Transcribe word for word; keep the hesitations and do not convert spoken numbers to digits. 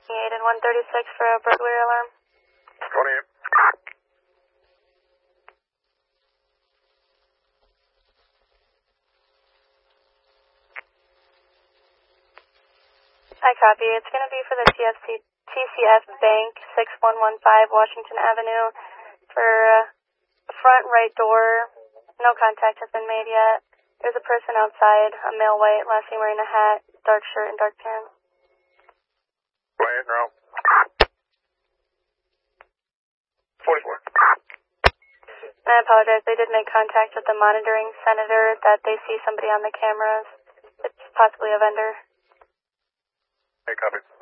eight and one thirty-six for a burglary alarm. twenty-eight. I copy. It's going to be for the T F C, T C F Bank, six one one five Washington Avenue, for uh, front right door. No contact has been made yet. There's a person outside, a male white, last seen wearing a hat, dark shirt, and dark pants. twenty-eight, now. forty-four. I apologize. They did make contact with the monitoring senator that they see somebody on the cameras. It's possibly a vendor. Hey, copy.